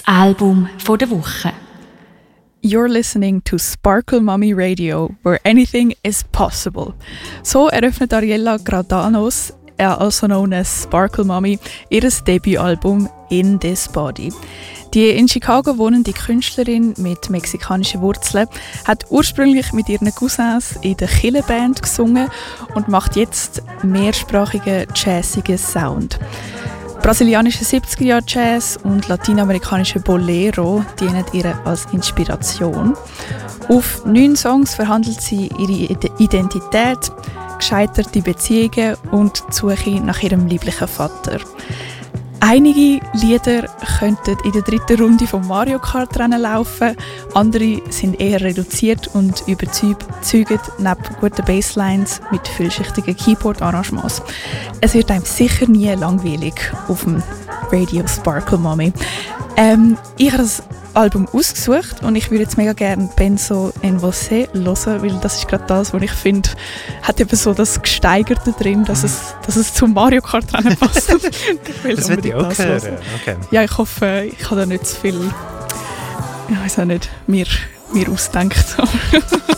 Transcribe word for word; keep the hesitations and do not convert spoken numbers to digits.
Album von der Woche. You're listening to Sparkle Mommy Radio, where anything is possible. So eröffnet Ariella Gradanos, also known as Sparkle Mommy, ihr Debütalbum In This Body. Die in Chicago wohnende Künstlerin mit mexikanischen Wurzeln hat ursprünglich mit ihren Cousins in der Kille-Band gesungen und macht jetzt mehrsprachigen, jazzigen Sound. Brasilianischer siebziger-Jahre-Jazz und lateinamerikanischer Bolero dienen ihr als Inspiration. Auf neun Songs verhandelt sie ihre Identität, gescheiterte Beziehungen und die Suche nach ihrem lieblichen Vater. Einige Lieder könnten in der dritten Runde vom Mario Kart Rennen laufen, andere sind eher reduziert und überzeugen neben guten Basslines mit vielschichtigen Keyboard-Arrangements. Es wird einem sicher nie langweilig auf dem Radio Sparkle Mommy. Ähm, ich habe das Album ausgesucht und ich würde jetzt mega gerne Penso en Você hören, weil das ist gerade das, was ich finde, hat eben so das Gesteigerte drin, dass es, dass es zum Mario Kart Rennen passt. Ich will das wird ich auch hören. Okay. Ja, ich hoffe, ich habe da nicht zu viel, ich weiß auch nicht, mir, mir ausgedacht.